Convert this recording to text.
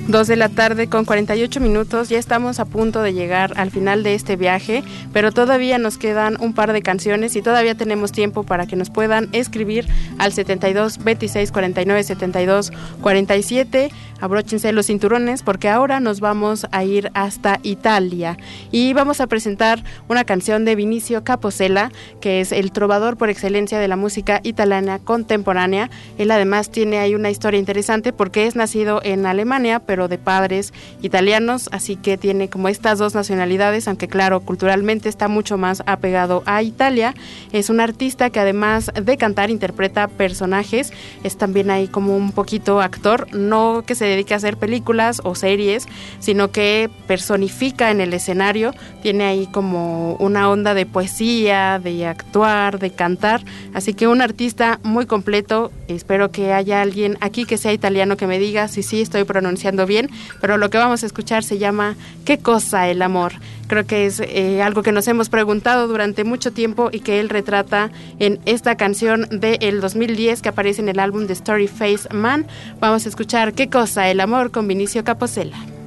2 de la tarde con 48 minutos, ya estamos a punto de llegar al final de este viaje, pero todavía nos quedan un par de canciones y todavía tenemos tiempo para que nos puedan escribir al 72 26 49 72 47. Abróchense los cinturones porque ahora nos vamos a ir hasta Italia y vamos a presentar una canción de Vinicio Capocella, que es el trovador por excelencia de la música italiana contemporánea. Él además tiene ahí una historia interesante porque es nacido en Alemania, pero de padres italianos, así que tiene como estas dos nacionalidades, aunque claro, culturalmente está mucho más apegado a Italia. Es un artista que además de cantar interpreta personajes, es también ahí como un poquito actor, no que se dedique a hacer películas o series, sino que personifica en el escenario, tiene ahí como una onda de poesía, de actuar, de cantar, así que un artista muy completo. Espero que haya alguien aquí que sea italiano que me diga si sí estoy pronunciando bien, pero lo que vamos a escuchar se llama ¿Qué cosa el amor? Creo que es algo que nos hemos preguntado durante mucho tiempo y que él retrata en esta canción del 2010 que aparece en el álbum The Story Face Man. Vamos a escuchar ¿Qué cosa el amor? Con Vinicio Capocella.